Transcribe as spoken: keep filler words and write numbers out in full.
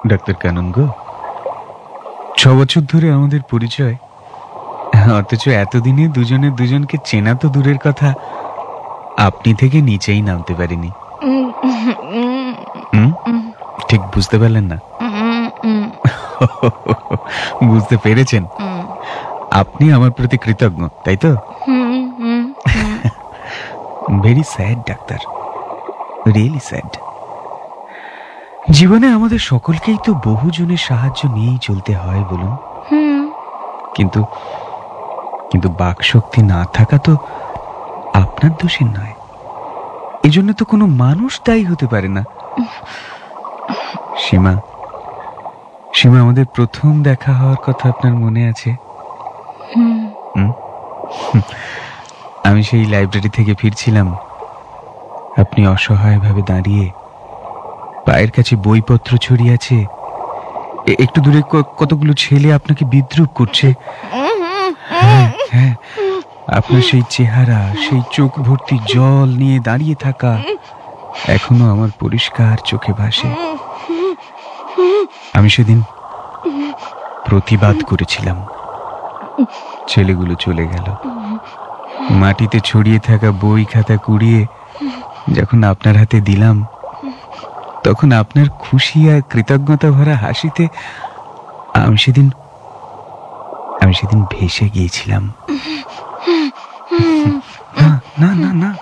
Doctor কানন গো, ছ বছর ধরে আমাদের পরিচয়, অথচ এতদিনে দুজনে দুজনকে চেনা তো দূরের কথা, আপনি থেকে নিচেই নামতে পারিনি। হুম, ঠিক বুঝতে পারলেন না? বুঝতে পেরেছেন? আপনি আমার প্রতি কৃতজ্ঞ, তাই তো? Very sad doctor, really sad. জীবনে আমাদের সকলকেই তো বহুজনের সাহায্য নিয়েই চলতে হয় বলুন, কিন্তু কিন্তু বাকশক্তি না থাকা তো আপনার দোষের নয়, এজন্য তো কোনো মানুষ দায়ী হতে পারে না। সীমা, সীমা, আমাদের প্রথম দেখা হওয়ার কথা আপনার মনে আছে? হুম? আমি সেই লাইব্রেরি থেকে ফিরছিলাম, আপনি অসহায়ভাবে দাঁড়িয়ে, পায়ের কাছে বইপত্র ছড়িয়ে আছে, একটু দূরে কতগুলো ছেলে আপনাকে বিদ্রূপ করছে। হ্যাঁ হ্যাঁ, আপনার সেই চেহারা, সেই চোখ ভর্তি জল নিয়ে দাঁড়িয়ে থাকা এখনো আমার পরিষ্কার চোখে ভাসে। আমি সেদিন প্রতিবাদ করেছিলাম, ছেলেগুলো চলে গেল, মাটিতে ছড়িয়ে থাকা বই খাতা কুড়িয়ে যখন আপনার হাতে দিলাম, তখন আপনার খুশি আর কৃতজ্ঞতা ভরা হাসিতে আমি সেদিন আমি সেদিন ভেসে গিয়েছিলাম। না না না না,